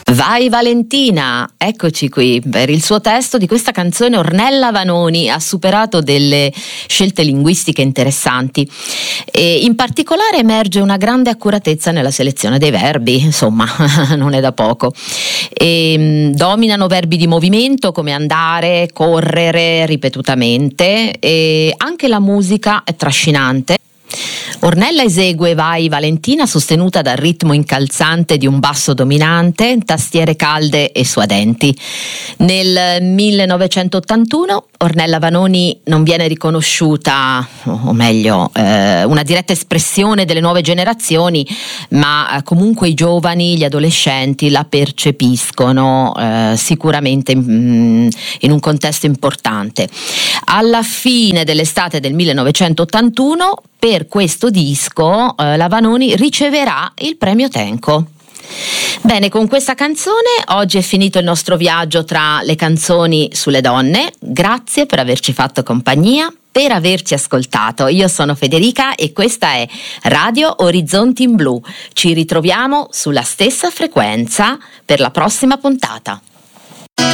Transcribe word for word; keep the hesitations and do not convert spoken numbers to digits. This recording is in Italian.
Vai Valentina, eccoci qui per il suo testo di questa canzone. Ornella Vanoni ha superato delle scelte linguistiche interessanti e in particolare emerge una grande accuratezza nella selezione dei verbi, insomma non è da poco. E, mh, dominano verbi di movimento come andare, correre ripetutamente, e anche la musica è trascinante. Ornella esegue Vai Valentina sostenuta dal ritmo incalzante di un basso dominante, tastiere calde e suadenti. Nel millenovecentottantuno Ornella Vanoni non viene riconosciuta, o meglio, eh, una diretta espressione delle nuove generazioni, ma eh, comunque i giovani, gli adolescenti la percepiscono eh, sicuramente in, in un contesto importante. Alla fine dell'estate del millenovecentottantuno, per questo disco eh, la Vanoni riceverà il premio Tenco. Bene, con questa canzone oggi è finito il nostro viaggio tra le canzoni sulle donne. Grazie per averci fatto compagnia, per averci ascoltato. Io sono Federica e questa è Radio Orizzonti in Blu. Ci ritroviamo sulla stessa frequenza per la prossima puntata.